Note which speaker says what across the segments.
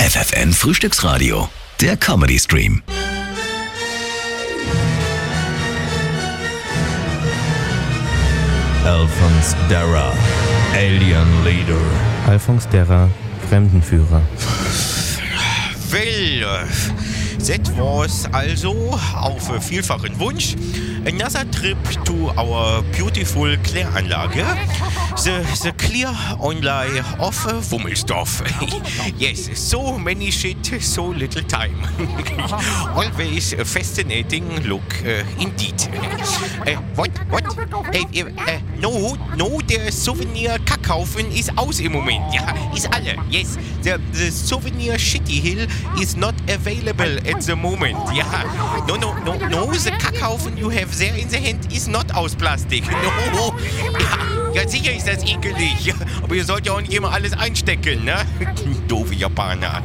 Speaker 1: FFN Frühstücksradio, der Comedy Stream.
Speaker 2: Alphonse Darra, Alien Leader.
Speaker 3: Alphonse Darra, Fremdenführer.
Speaker 4: Well, that was also, auf vielfachen Wunsch, another trip to our beautiful Kläranlage, the Clear Online of Wummelsdorf. Yes, so many shit, so little time. Always a fascinating look, indeed. What? No, der Souvenir-Kackhaufen ist aus im Moment. Ja, ist alle. Yes, the Souvenir Shitty Hill is not available at the moment. Ja, no, the Kackhaufen you have there in the hand is not aus Plastik. No. Ja, sicher ist das ekelig. Aber ihr sollt ja auch nicht immer alles einstecken, ne? Doofe Japaner.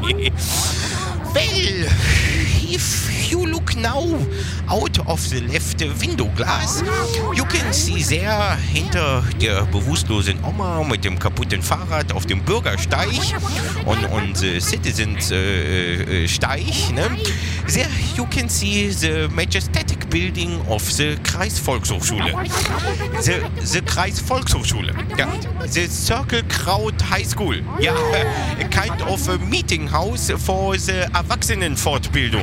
Speaker 4: Well, if you look now out of the left window glass, you can see there hinter der bewusstlosen Oma mit dem kaputten Fahrrad auf dem Bürgersteig und the Citizens Steig, ne? There you can see the majestic building of the Kreisvolkshochschule. The Kreisvolkshochschule. Ja, the Circle Kraut High School. Ja, a kind of a meeting house for the Erwachsenenfortbildung.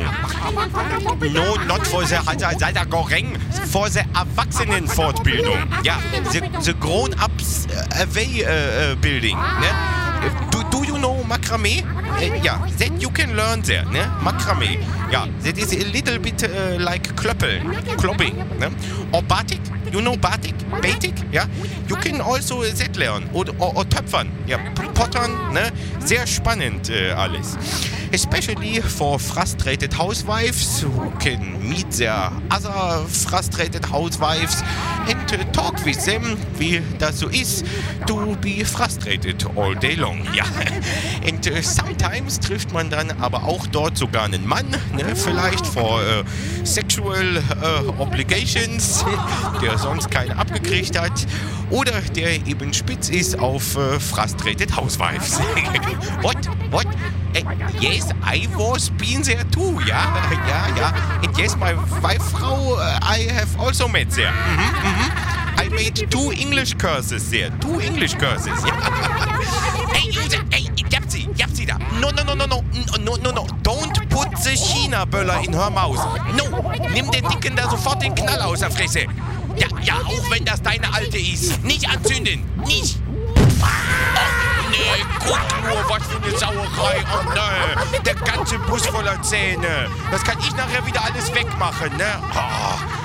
Speaker 4: No, not for the Goreng, for the Erwachsenenfortbildung. Ja, the grown-ups away building. Ne? Do you know Makramee? Ja, that you can learn there, ne? Makramee. Ja, that is a little bit like klopping, ne? Or batik, you know batik? Ja? You can also that learn. Or töpfern, ja, pottern, ne? Sehr spannend alles. Especially for frustrated housewives who can meet their other frustrated housewives and talk with them, wie das so ist, to be frustrated all day long. Ja. And sometimes trifft man dann aber auch dort sogar einen Mann, ne, vielleicht for sexual obligations, der sonst keine abgekriegt hat, oder der eben spitz ist auf frustrated housewives. What? Yes, I was been there too, ja. And yes, my wife, Frau, I have also met there. I made 2 English courses there. 2 English courses. Ja. Hey, ich hab sie da. No. Don't put the China-Böller in her mouth. No, nimm den Dicken da sofort den Knall aus der Fresse. Ja, auch wenn das deine alte ist. Nicht anzünden, nicht. Nee, guck nur, was für eine Sauerei. Oh ne, der ganze Bus voller Zähne. Das kann ich nachher wieder alles wegmachen, ne? Oh.